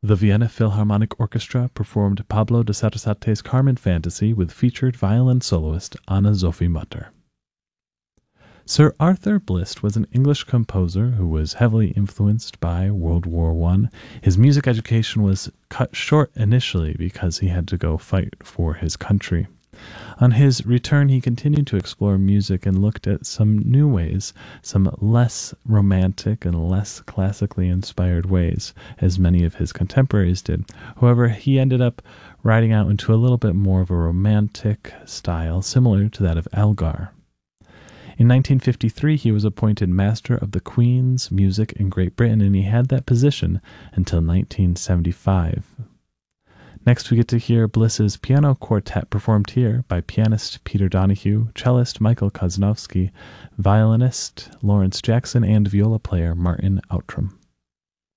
The Vienna Philharmonic Orchestra performed Pablo de Sarasate's Carmen Fantasy with featured violin soloist Anna-Sophie Mutter. Sir Arthur Blist was an English composer who was heavily influenced by World War I. His music education was cut short initially because he had to go fight for his country. On his return, he continued to explore music and looked at some new ways, some less romantic and less classically inspired ways, as many of his contemporaries did. However, he ended up riding out into a little bit more of a romantic style, similar to that of Elgar. In 1953, he was appointed Master of the Queen's Music in Great Britain, and he had that position until 1975. Next, we get to hear Bliss's piano quartet performed here by pianist Peter Donahue, cellist Michael Kosnowski, violinist Lawrence Jackson, and viola player Martin Outram.